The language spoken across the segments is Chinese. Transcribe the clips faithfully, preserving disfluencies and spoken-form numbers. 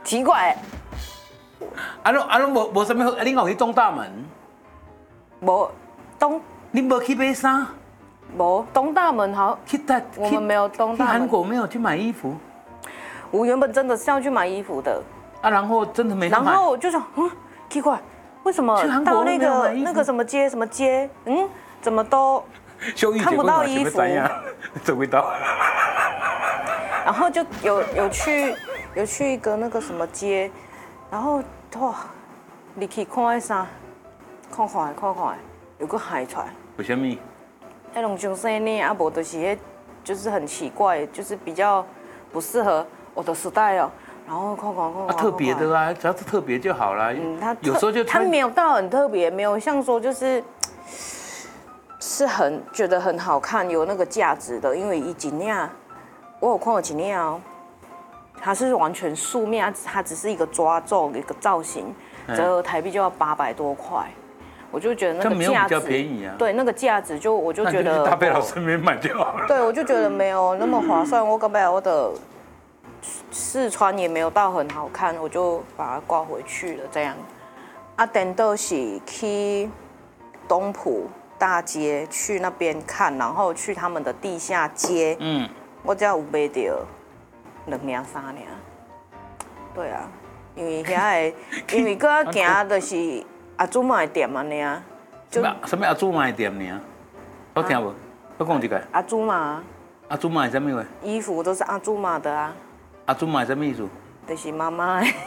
奇怪。 啊，拢啊拢无无什么，啊，恁有去东大门？ 无东， 你无去买衫？ 无东大门好， 去大， 我们没有东大门。 韩国没有去买衣服。 我原本真的是要去买衣服的。 啊，然后真的没买。 然后我就想，嗯，奇怪，为什么到那个那个什么街什么街，嗯，怎么都看不到衣服？ 怎么到？ 然后就有有去有去一个那个什么街，然后哇，你去看那啥，看看看看，有个海出来。 为什么？ 那种上生呢，啊，无就是迄，就是很奇怪，就是比较不适合我的时代哦。然后看看看看。 特别的啊，只要是特别就好了。嗯， 他有时候就他没有到很特别，没有像说就是是很觉得很好看，有那个价值的，因为以几年。我有看过几年哦，它是完全素面，它只是一个抓皱一个造型，折合台币就要八百多块，我就觉得那个价值比较便宜啊。 对，那个价值就我就觉得大贝老师没买就好了。 对，我就觉得没有那么划算。我根本我的试穿也没有到很好看，我就把它挂回去了。这样啊，等到是去东浦大街去那边看，然后去他们的地下街。嗯。我只有买到两领三领，对啊，因为遐个，因为搁仔行就是阿祖妈的店嘛尔。 什么什么阿祖妈的店尔？我听无，我讲一个。 阿祖妈。 阿祖妈是什么话？ 衣服都是阿祖妈的啊。 阿祖妈是什么意思？ 就是妈妈的，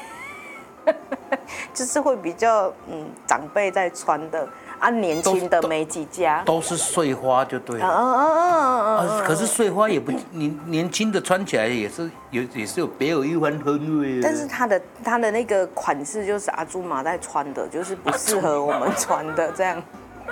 就是会比较嗯长辈在穿的。啊，年轻的没几家， 都是碎花就对了。 嗯嗯嗯嗯嗯。可是碎花也不，年年轻的穿起来也是有也是有别有一番风味。 但是它的它的那个款式就是阿祖玛在穿的，就是不适合我们穿的这样。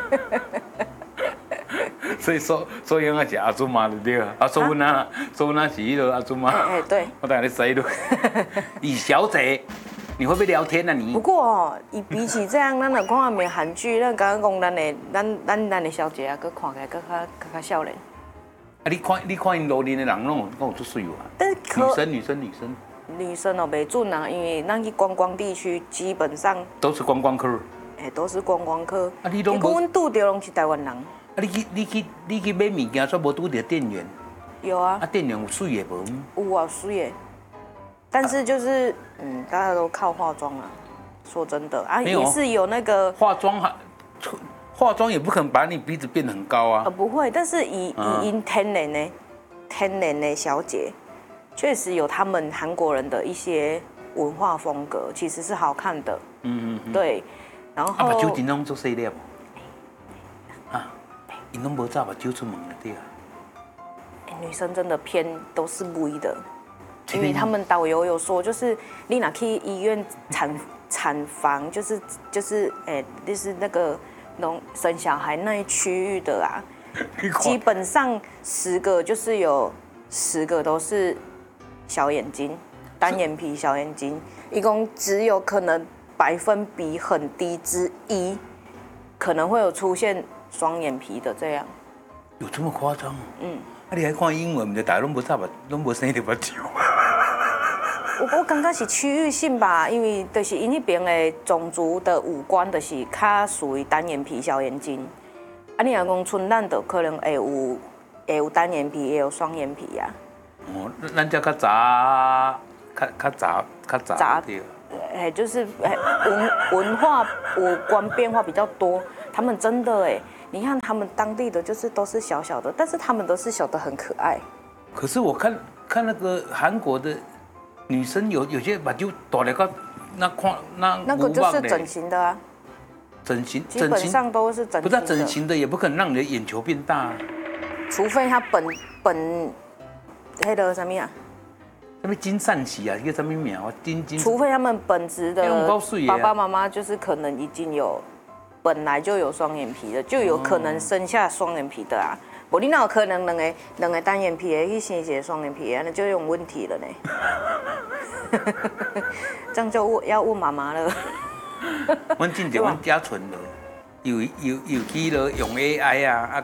所以说，所以我是阿祖玛的对啊，啊，所以那所以那是迄个阿祖玛。 哎对。 我等下你塞了。李小姐。你会不会聊天啊你？ 不过哦，以比起这样，咱就看面韩剧，咱刚刚讲咱的咱咱咱的小姐啊，佮看起来佮较佮较少年。 啊，你看你看因老年的人拢有出水啊。 但是女生女生女生。 女生哦，袂准啊，因为咱去观光地区，基本上都是观光客。 哎，都是观光客。 啊，你拢无？ 阮拄到拢是台湾人。啊， 你去你去你去买物件，煞无拄到店员。 有啊。 啊，店员有水的无？ 有啊，水的。但是就是，嗯，大家都靠化妆啊。说真的啊，也是有那个化妆还，化妆也不可能把你鼻子变得很高啊。 呃，不会，但是以以因天然的天然的小姐，确实有他们韩国人的一些文化风格，其实是好看的。嗯嗯。对，然后。啊， 目睭真拢做细粒。啊，因拢无早目睭出门了对啊。 女生真的偏都是微的。因为他们导游有说，就是你哪去医院产产房，就是就是哎、欸，就是那个农生小孩那一区域的啊，基本上十个就是有十个都是小眼睛，单眼皮小眼睛，一共只有可能百分比很低之一，可能会有出现双眼皮的这样。 有这么夸张？嗯。啊，你还看英文，唔就大家拢无差吧，拢无生得目睭。 我我感觉是区域性吧，因为就是因那边的种族的五官就是较属于单眼皮小眼睛，啊，你若讲春咱就可能会有会有单眼皮，也有双眼皮啊。 哦，咱这较杂，较较杂，较杂对。 哎，就是文文化五官变化比较多，他们真的哎，你看他们当地的就是都是小小的，但是他们都是小的很可爱。 可是我看看那个韩国的。女生有有些把就大了个，那看那那个就是整形的啊， 整形基本上都是整形的。 不是整形的也不可能让你的眼球变大、啊， 除非他本本那个什么啊， 什么金善喜啊，一个什么苗啊，金金。 除非他们本质的爸爸妈妈就是可能已经有本来就有双眼皮的，就有可能生下双眼皮的啊。无你哪有可能两个两个单眼皮的去生一个双眼皮的，那就有问题了呢。这样就要问妈妈了。 阮之前阮家存了，有有有去了用 A I 啊啊